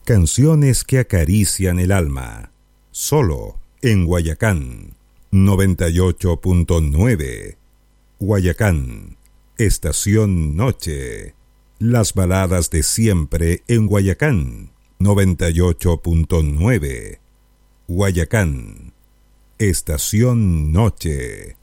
Canciones que acarician el alma. Solo en Guayacán 98.9. Guayacán, estación noche. Las baladas de siempre en Guayacán 98.9. Guayacán, estación noche.